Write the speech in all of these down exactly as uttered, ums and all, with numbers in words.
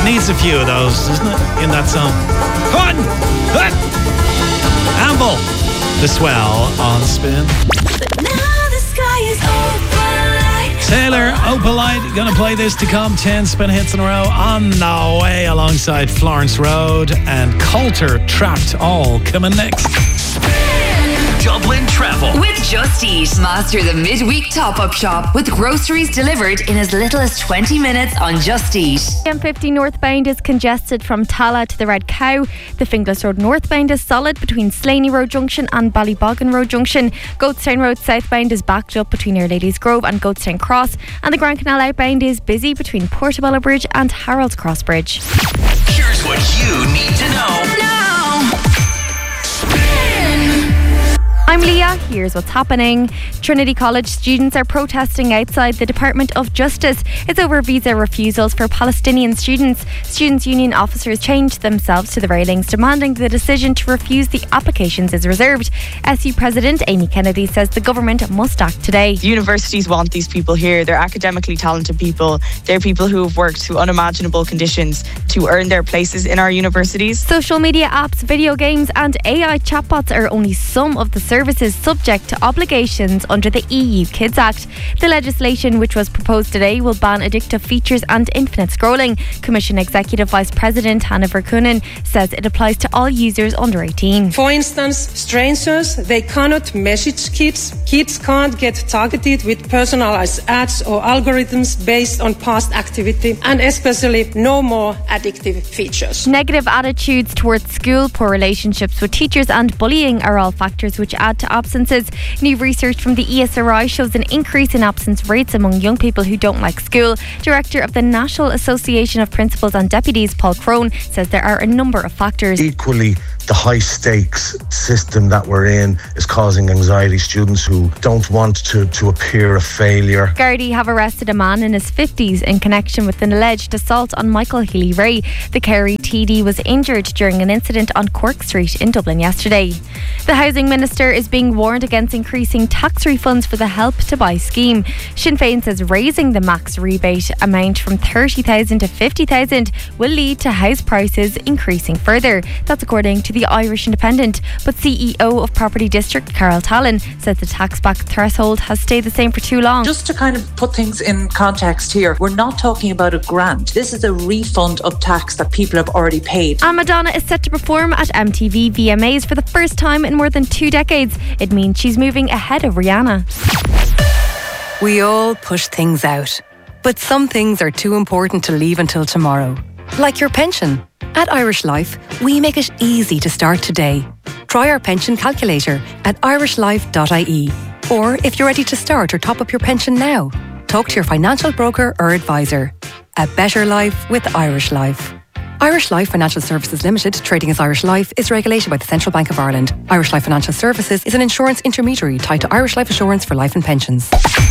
Needs a few of those, doesn't it, in that song? Come on! Huh. Amble, The Swell on Spin. But now the sky is open. Taylor, Opalite, gonna play this to come. ten spin hits in a row on the way alongside Florence Road and Coulter, Trapped, all coming next. Dublin Travel with Just Eat. Master the midweek top-up shop with groceries delivered in as little as twenty minutes on Just Eat. M fifty northbound is congested from Tala to the Red Cow. The Finglas Road northbound is solid between Slaney Road Junction and Ballyboggin Road Junction. Goatstown Road southbound is backed up between Our Lady's Grove and Goatstown Cross, and the Grand Canal outbound is busy between Portobello Bridge and Harold's Cross Bridge. Here's what you need to know now. I'm Leah, here's what's happening. Trinity College students are protesting outside the Department of Justice. It's over visa refusals for Palestinian students. Students' union officers changed themselves to the railings, demanding the decision to refuse the applications is reserved. S U President Amy Kennedy says the government must act today. Universities want these people here. They're academically talented people. They're people who have worked through unimaginable conditions to earn their places in our universities. Social media apps, video games and A I chatbots are only some of the services services subject to obligations under the E U Kids Act. The legislation, which was proposed today, will ban addictive features and infinite scrolling. Commission Executive Vice President Hannah Verkunen says it applies to all users under eighteen. For instance, strangers, they cannot message kids. Kids can't get targeted with personalized ads or algorithms based on past activity, and especially no more addictive features. Negative attitudes towards school, poor relationships with teachers and bullying are all factors which add to absences. New research from the E S R I shows an increase in absence rates among young people who don't like school. Director of the National Association of Principals and Deputies, Paul Crone, says there are a number of factors. Equally, the high stakes system that we're in is causing anxiety. Students who don't want to, to appear a failure. Gardaí have arrested a man in his fifties in connection with an alleged assault on Michael Healy-Ray. The Kerry T D was injured during an incident on Cork Street in Dublin yesterday. The Housing Minister is being warned against increasing tax refunds for the Help to Buy scheme. Sinn Féin says raising the max rebate amount from thirty thousand to fifty thousand will lead to house prices increasing further. That's according to the Irish Independent. But C E O of Property District, Carol Tallon, says the tax back threshold has stayed the same for too long. Just to kind of put things in context here, we're not talking about a grant. This is a refund of tax that people have already paid. And Madonna is set to perform at M T V V M As for the first time in more than two decades. It means she's moving ahead of Rihanna. We all push things out, but some things are too important to leave until tomorrow. Like your pension. At Irish Life, we make it easy to start today. Try our pension calculator at irish life dot I E. Or if you're ready to start or top up your pension now, talk to your financial broker or advisor. A better life with Irish Life. Irish Life Financial Services Limited, trading as Irish Life, is regulated by the Central Bank of Ireland. Irish Life Financial Services is an insurance intermediary tied to Irish Life Assurance for life and pensions.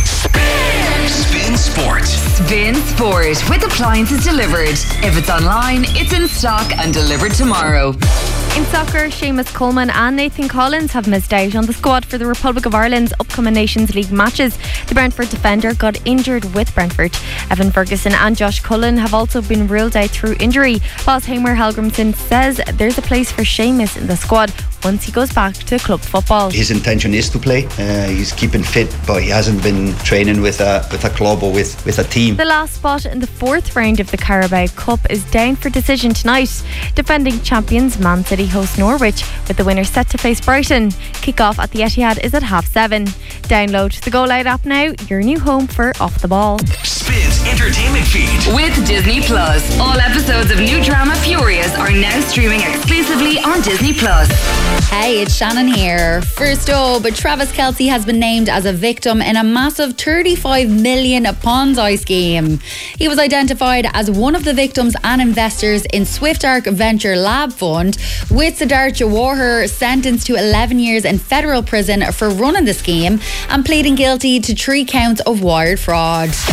Spin Sport. Spin Sport with appliances delivered. If it's online, it's in stock and delivered tomorrow. In soccer, Seamus Coleman and Nathan Collins have missed out on the squad for the Republic of Ireland's upcoming Nations League matches. The Brentford defender got injured with Brentford. Evan Ferguson and Josh Cullen have also been ruled out through injury. Boss Hamer Helgrimson says there's a place for Seamus in the squad once he goes back to club football. His intention is to play. Uh, he's keeping fit, but he hasn't been training with a with a club or with, with a team. The last spot in the fourth round of the Carabao Cup is down for decision tonight. Defending champions Man City host Norwich, with the winner set to face Brighton. Kick-off at the Etihad is at half seven. Download the Go Loud app now, your new home for Off the Ball. Spins entertainment feed with Disney Plus. All episodes of new drama Furious are now streaming exclusively on Disney Plus. Hey, it's Shannon here. First up, Travis Kelce has been named as a victim in a massive thirty-five million Ponzi scheme. He was identified as one of the victims and investors in Swift Arc Venture Lab Fund, with Siddharth Jawahar sentenced to eleven years in federal prison for running the scheme and pleading guilty to three counts of wire fraud. Earlier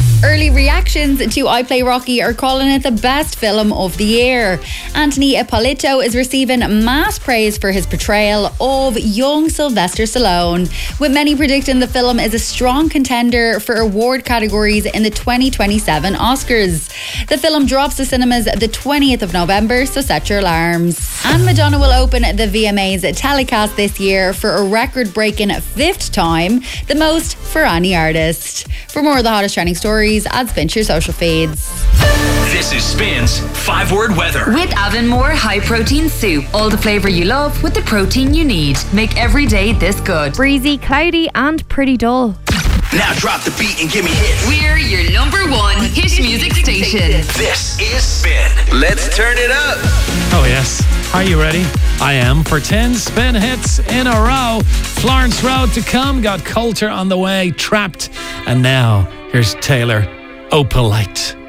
Early reactions to I Play Rocky are calling it the best film of the year. Anthony Ippolito is receiving mass praise for his portrayal of young Sylvester Stallone, with many predicting the film is a strong contender for award categories in the twenty twenty-seven Oscars. The film drops to cinemas the twentieth of November, so set your alarms. And Madonna will open the V M As telecast this year for a record-breaking fifth time, the most for any artist. For more of the hottest trending stories, add Spin to your social feeds. This is Spin's five-word weather. With Avonmore High Protein Soup. All the flavour you love with the protein you need. Make every day this good. Breezy, cloudy and pretty dull. Now drop the beat and give me hits. We're your number one hit music station. This is Spin. Let's turn it up. Oh, yes. Are you ready? I am. For ten spin hits in a row. Florence Road to come. Got Coulter on the way. Trapped. And now, here's Taylor. Opalite.